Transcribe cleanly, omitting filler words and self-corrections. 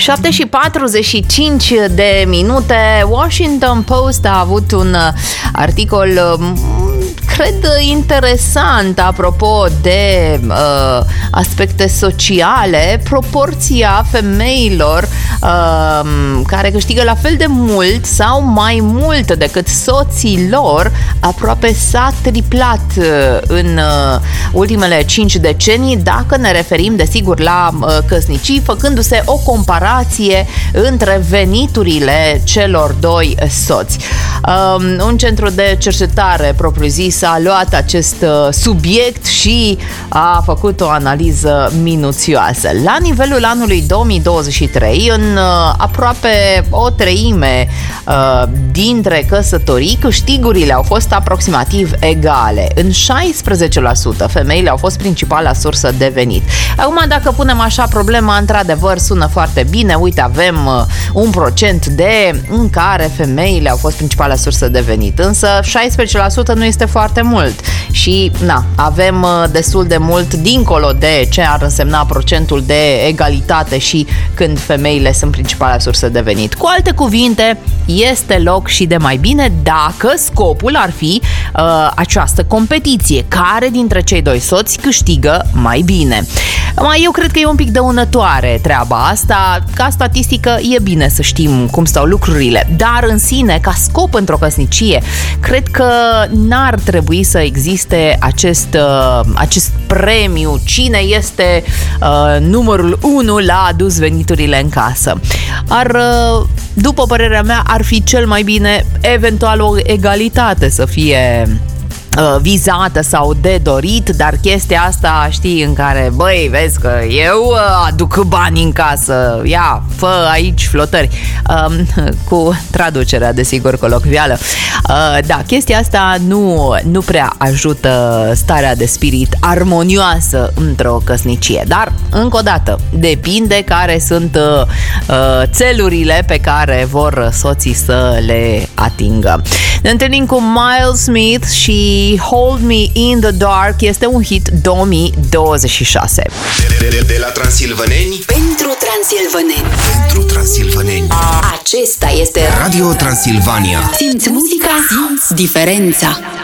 7:45 Washington Post a avut un articol cred interesant apropo de aspecte sociale. Proporția femeilor care câștigă la fel de mult sau mai mult decât soții lor aproape s-a triplat în ultimele 5 decenii, dacă ne referim desigur la căsnicii, făcându-se o comparație între veniturile celor doi soți. Un centru de cercetare propriu-zis a luat acest subiect și a făcut o analiză minuțioasă. La nivelul anului 2023, în aproape o treime dintre căsătorii, câștigurile au fost aproximativ egale. În 16% femeile au fost principala sursă de venit. Acum, dacă punem așa problema, într-adevăr sună foarte bine. Uite, avem un procent în care femeile au fost principala sursă de venit, însă 16% nu este foarte mult și avem destul de mult dincolo de ce ar însemna procentul de egalitate și când femeile sunt principala sursă de venit. Cu alte cuvinte, este loc și de mai bine dacă scopul ar fi această competiție. Care dintre cei doi soți câștigă mai bine? Eu cred că e un pic dăunătoare treaba asta. Ca statistică e bine să știm cum stau lucrurile, dar în sine, ca scop într-o căsnicie, cred că n-ar trebui să existe acest premiu. Cine este numărul 1 la adus veniturile în casă? După părerea mea, ar fi cel mai bine eventual o egalitate să fie vizată sau de dorit, dar chestia asta, știi, în care, băi, vezi că eu aduc bani în casă, ia, fă aici flotări, cu traducerea, desigur, colocvială. Da, chestia asta nu prea ajută starea de spirit armonioasă într-o căsnicie, dar, încă o dată, depinde care sunt țelurile pe care vor soții să le atingă. Ne întâlnim cu Miles Smith și Hold Me in the Dark, este un hit 2026. De la transilvaneni pentru transilvaneni. Pentru transilvaneni. Acesta este Radio Transilvania. Simți muzica, simți diferența.